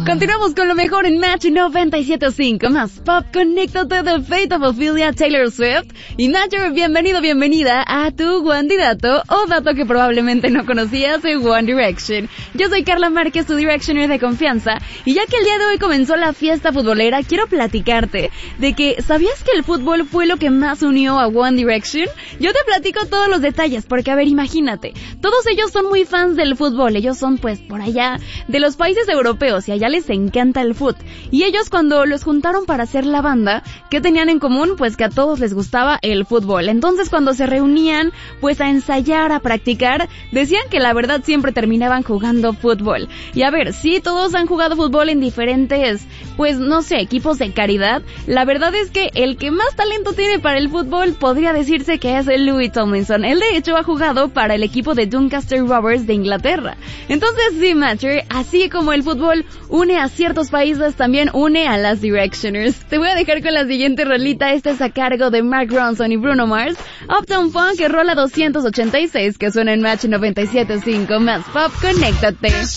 Continuamos con lo mejor en Match 97.5. Más pop, conéctate de Fate of Ophelia, Taylor Swift. Y Nacho, bienvenida a tu candidato o dato que probablemente no conocías de One Direction. Yo soy Carla Márquez, tu Directioner de confianza. Y ya que el día de hoy comenzó la fiesta futbolera, quiero platicarte de que ¿sabías que el fútbol fue lo que más unió a One Direction? Yo te platico todos los detalles porque, a ver, imagínate, todos ellos son muy fans del fútbol. Ellos son pues por allá de los países europeos y allá les encanta el fútbol. Y ellos cuando los juntaron para hacer la banda, ¿qué tenían en común? Pues que a todos les gustaba el fútbol. Entonces cuando se reunían pues a ensayar, a practicar, decían que la verdad siempre terminaban jugando fútbol. Y a ver, sí, todos han jugado fútbol en diferentes, pues no sé, equipos de caridad. La verdad es que el que más talento tiene para el fútbol podría decirse que es el Louis Tomlinson. Él de hecho ha jugado para el equipo de Doncaster Rovers de Inglaterra. Entonces sí, Matcher, así como el fútbol une a ciertos países, también une a las Directioners. Te voy a dejar con la siguiente rolita. Esta es a cargo de Mark Ronson y Bruno Mars, Uptown Funk, que rola 286, que suena en Match 97.5. Más pop, conéctate.